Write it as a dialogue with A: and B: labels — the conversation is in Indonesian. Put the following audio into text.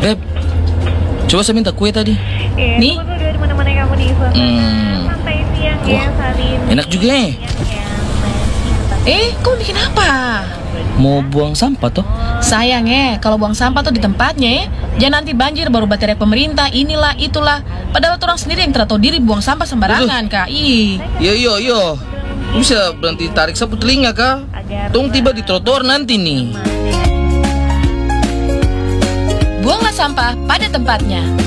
A: Beb, coba saya minta kue tadi.
B: Nih. Udah di mana-mana kamu nih, suasana santai siang ya hari ini.
A: Enak juga ya.
C: Kamu bikin apa?
A: Mau buang sampah toh?
C: Sayang kalau buang sampah tuh di tempatnya jangan nanti banjir baru baterai pemerintah, inilah, itulah. Padahal orang sendiri yang tidak tahu diri buang sampah sembarangan, Kak.
A: Yo. Bisa berhenti tarik sapu telinga, Kak. Tong tiba di trotoar nanti nih.
C: Buanglah sampah pada tempatnya.